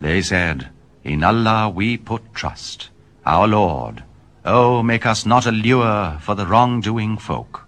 They said, In Allah we put trust, our Lord. Oh, make us not a lure for the wrong-doing folk.